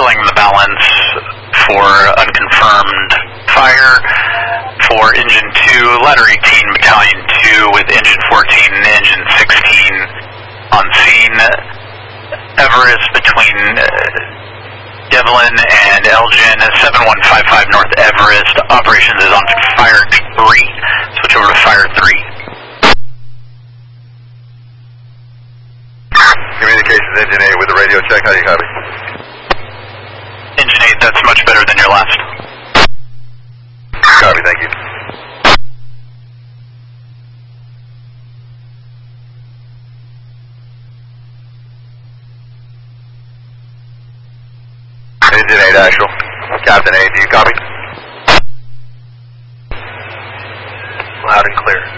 filling the balance for unconfirmed fire. For Engine 2, Ladder 18, Battalion 2 with Engine 14 and Engine 16 on scene. Everest between Devlin and Elgin, 7155 North Everest. Operations is on Fire 3. Switch over to Fire 3. Communications Engine 8 with the radio check. How do you copy? Engine 8, that's much better than your last. Copy, thank you. Engine 8 actual. Captain 8, do you copy? Loud and clear.